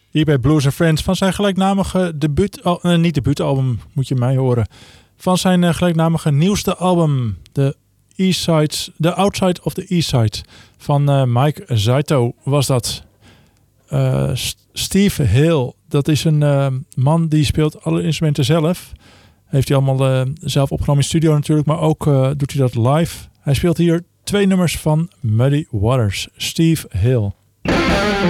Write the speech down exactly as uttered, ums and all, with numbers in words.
Hier bij Blues and Friends van zijn gelijknamige debuut, uh, niet debuutalbum, moet je mij horen. Van zijn uh, gelijknamige nieuwste album, de East Sides, The Outside of the East Side van uh, Mike Zaito was dat. Uh, Steve Hill, dat is een uh, man die speelt alle instrumenten zelf. Heeft hij allemaal uh, zelf opgenomen in studio natuurlijk, maar ook uh, doet hij dat live. Hij speelt hier twee nummers van Muddy Waters, Steve Hill.